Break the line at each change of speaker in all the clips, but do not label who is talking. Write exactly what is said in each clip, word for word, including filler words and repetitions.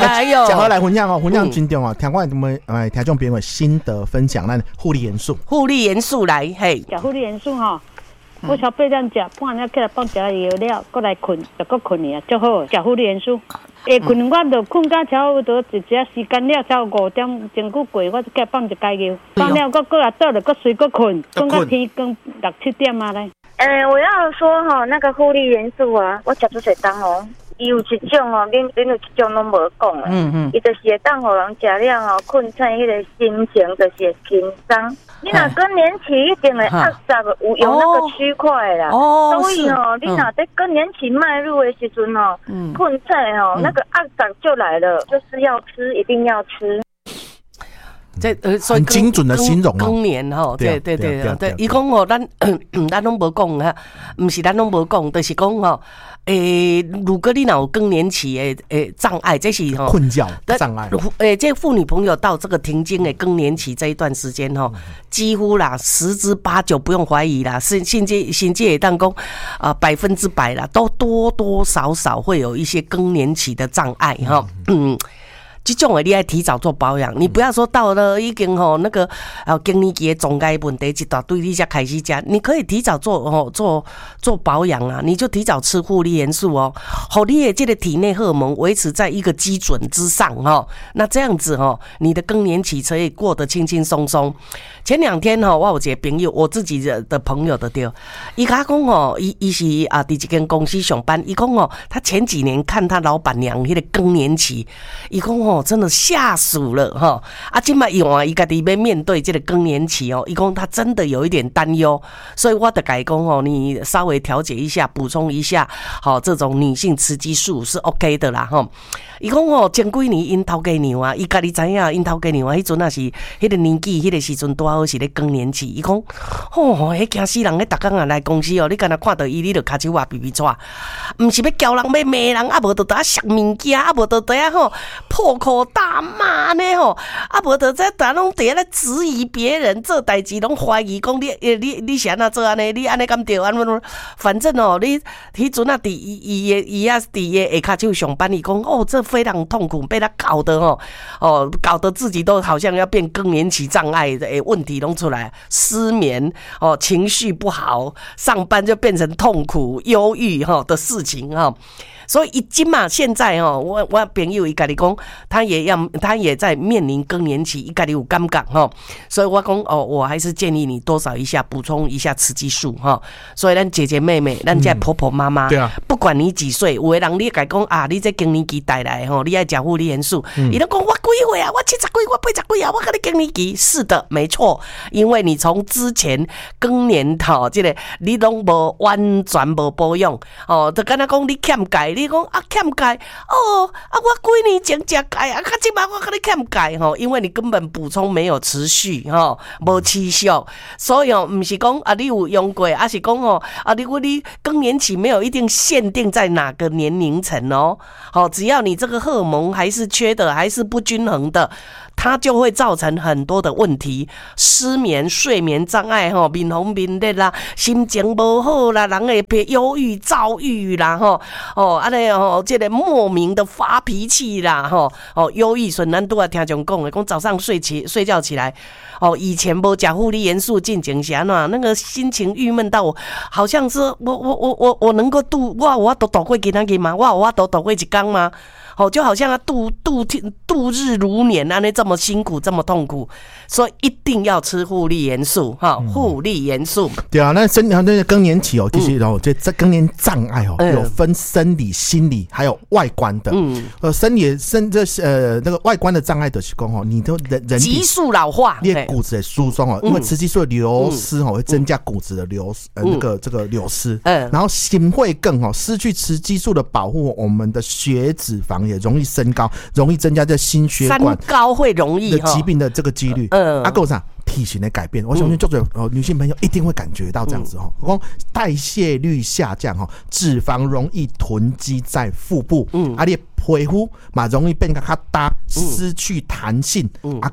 哎呦，
讲回来分享哦，分享真重哦，听我们呃听众朋友心得分享，咱护理元素，
护理元素来嘿，
食护理元素吼。我超八点食，半夜起来放食药了，过来困，就搁困去啊，足好。食护理元素，下困我就困到差不多一只时间了，超五点前久过，我就起来放一解药，放了我过来倒了，搁睡搁困，困到天光六七点啊嘞。
呃，我要说哈，那个护理元素啊，我食出侪当哦。伊有一种哦，恁恁有一种拢无讲诶，嗯嗯，伊就是会当互人食了吼，困醒迄个心情就是会轻松。你若更年期一定会压榨有有那个区块啦，哦，所以吼，你若在更年期迈入的时阵吼，困醒吼，那个压榨就来了，就是要吃，一定要吃。
这呃，所以
很精准的形容
更年吼，对对对对，伊讲吼，咱咱拢无讲哈，毋是咱拢无讲，就是讲吼。诶、欸，如果你有更年期的诶障碍，这是吼
困觉障碍。
诶、欸，这妇女朋友到这个停经的更年期这一段时间吼，几乎啦十之八九不用怀疑啦，甚甚至甚至也当讲啊百分之百啦，都多多少少会有一些更年期的障碍哈。嗯。这种的你要提早做保养，你不要说到了已经吼那个呃更年期的障碍问题一大堆，你才开始吃，你可以提早做哦做做保养啊，你就提早吃护理元素哦，好你的这个体内荷尔蒙维持在一个基准之上哈，那这样子哈，你的更年期可以过得轻轻松松。前两天哈，我有一个朋友，我自己的朋友的对，伊甲讲哦，伊伊是啊，伫一间公司上班，伊讲哦，他前几年看他老板娘迄个更年期，伊讲哦，真的吓死了哈！啊，今麦用啊，伊家己要面对这个更年期哦，伊讲他真的有一点担忧，所以我的改讲哦，你稍微调节一下，补充一下，好、哦，这种女性雌激素是 OK 的啦哈。伊讲哦，前几年因头家娘啊，伊家己知影因头家娘啊，迄阵也是迄个年纪，迄个时阵拄好是咧更年期。伊讲，哦，迄惊死人，迄逐工啊来公司哦，你敢若看到伊，你就骹手啊皮皮抓，毋是要叫人要骂人，啊无就伫遐摔物件，啊无就伫遐吼破口大骂呢吼，啊无就在逐拢伫遐咧质疑别人做代志，拢怀疑讲你你你是安怎做安尼，你安尼敢对安怎？反正哦，你迄阵啊伫伊伊伊啊伫伊下骹手上班，伊讲哦这。非常痛苦，被他搞得哦哦，搞得自己都好像要变更年期障碍的诶问题都出来，失眠哦，情绪不好，上班就变成痛苦、忧郁哈的事情哈。所以已经嘛，现在哦，我我朋友伊家己讲，他也要，他也在面临更年期，伊家己有感觉哈。所以我讲哦，我还是建议你多少一下补充一下雌激素哈。所以咱姐姐妹妹，咱这婆婆妈妈，对啊，不管你几岁，有的人你家讲啊，你这更年期带来吼，你爱吃护理元素，伊都讲我几岁啊，我七十几，我八十几啊，我跟你更年期，是的，没错，因为你从之前更年头这个你拢无完全无保养哦，就敢若讲你欠钙。你讲啊欠钙哦啊，我几年前食钙啊，到现在我跟你欠钙吼，因为你根本补充没有持续吼，无持续，所以哦，唔是讲啊你有用过，而是讲哦啊你你更年期没有一定限定在哪个年龄层哦，好，只要你这个荷尔蒙还是缺的，还是不均衡的。它就会造成很多的问题，失眠、睡眠障碍吼，面红面热啦，心情不好啦，人会变忧郁、躁郁啦吼，哦，安尼哦，这个莫名的发脾气啦吼，哦，忧郁损咱都要听众讲的，讲早上睡起睡觉起来，哦，以前无吃护理元素进前是安怎，那个心情郁闷到我，好像是我我我我我能够度我我都度过今仔日吗？我我都度过一天吗？哦，就好像他度度度日如年啊，那这么辛苦，这么痛苦，所以一定要吃护理元素哈，护理元素。
对啊，那生那个更年期哦，其实哦，这这更年障碍哦，有分生理、心理还有外观的。嗯，呃，生理生这呃那个外观的障碍就是讲哦，你的人人
激素老化，
你骨质的疏松哦，因为雌激素的流失哦，会增加骨质的流呃那个这个流失。嗯，然后心会更哦，失去雌激素的保护，我们的血脂肪也容易升高，容易增加这心血管
三高会容易
的疾病的这个几率。嗯，啊，够啥？体型的改变，我相信就是呃女性朋友一定会感觉到这样子哦。我讲代谢率下降哈，脂肪容易囤积在腹部，嗯，啊，你皮肤嘛容易变得较大，失去弹性，嗯，啊，够了。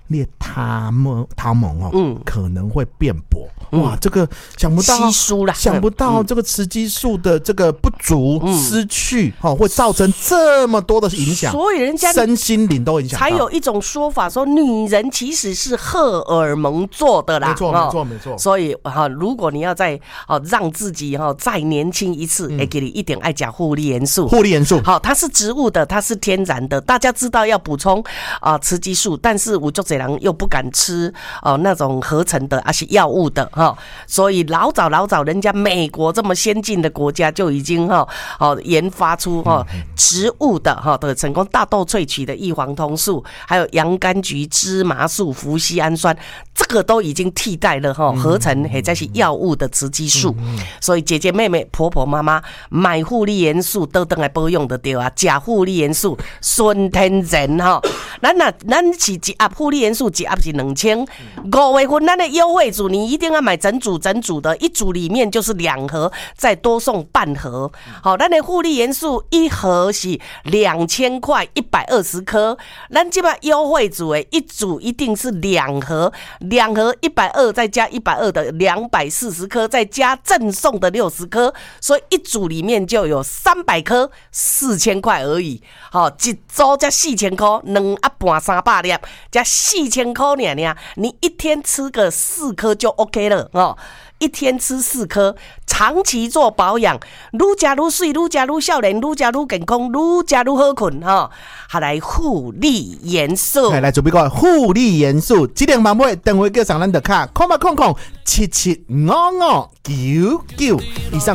你的汤蒙汤蒙哦，嗯，可能会变薄。哇，这个想不到，
稀疏啦，
想不到这个雌激素的这个不足、嗯、失去，哦，会造成这么多的影响，
所以人家
身心灵都影响。
才有一种说法说，女人其实是荷尔蒙做的啦，
没错，没错，没错。
所以哈，如果你要再哦让自己哈再年轻一次，哎、嗯，给你一点爱讲护理元素，
护理元素，
好，它是植物的，它是天然的，大家知道要补充啊雌激素，但是有很多人又不敢吃哦那种合成的，而是药物的哈。所以老早老早，人家美国这么先进的国家就已经哈哦研发出哈植物的哈的成功，大豆萃取的异黄酮素，还有洋甘菊、芝麻素、麩酰氨酸，这个都已经替代了哈合成或者是药物的雌激素。所以姐姐妹妹、婆婆妈妈买护理元素都等来保用的对啊，假护理元素纯天然哈。咱那咱是一盒护理元素，一盒是两千，五月份咱的优惠组你一定要买整组整组的，一组里面就是两盒，再多送半盒。好，咱的护理元素一盒是两千块，一百二十颗。咱这边优惠组诶，一组一定是两盒，两盒一百二，再加一百二的两百四十颗，再加赠送的六十颗，所以一组里面就有三百颗，四千块而已。好，一组加四千块，两盒半三百粒，加四千块尔尔，你一天吃个四颗就 OK 了哦。一天吃四颗，长期做保养，愈吃愈水，愈吃愈少年，愈吃愈健康，愈吃愈好困哈。还来护理元素，
来准备个护理元素，这两万尾电话叫上咱的卡，空吧空空七七五五九九以上。